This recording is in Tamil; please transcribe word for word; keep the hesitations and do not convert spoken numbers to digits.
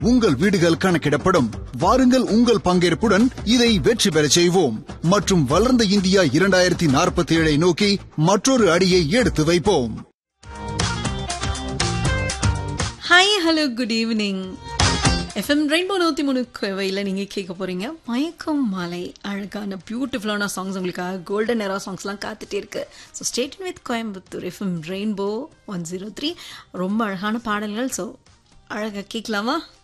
உங்கள் வீடுகள் கணக்கிடப்படும். வாருங்கள், உங்கள் பங்கேற்புடன் இதை வெற்றி பெற செய்வோம் மற்றும் வளர்ந்த இந்தியா இரண்டாயிரத்தி நாற்பத்தி ஏழை நோக்கி மற்றொரு அடியை எடுத்து வைப்போம். Hi, hello, good evening. FM rainbow நூற்றி மூணு கோவையில் நீங்கள் கேட்க போகிறீங்க மயக்கம் மாலை. அழகான பியூட்டிஃபுல்லான சாங்ஸ் உங்களுக்காக கோல்டன் எரா சாங்ஸ்லாம் காத்துட்டே இருக்கு. So state with Coimbatore FM rainbow one zero three. ரொம்ப அழகான பாடல்கள். ஸோ அழகாக கேட்கலாமா?